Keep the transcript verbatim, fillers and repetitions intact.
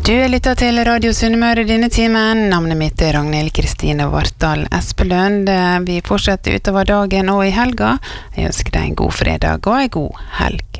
Du er lyttet til Radio Sunnmøre denne timen. Navnet mitt er Ragnhild Kristine Vartdal Espelund. Vi fortsetter utover dagen og i helga. Jeg ønsker deg en god fredag og en god helg.